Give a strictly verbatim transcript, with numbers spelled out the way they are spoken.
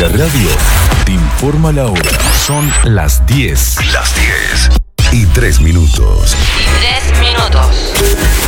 la radio te informa la hora. Son las diez. Las diez. Y tres minutos. Y tres minutos.